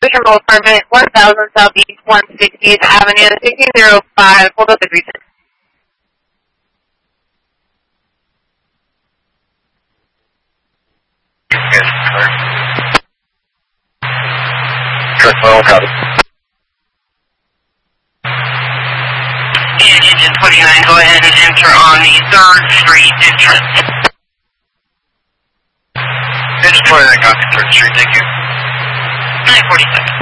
Control Department, 1000 Southeast 160th Avenue, 1605, hold up the region. Yes, sir. Truck well, copy. And engine 29, go ahead and enter on the 3rd Street entrance. Engine 29, copy, 3rd Street, thank you. 947.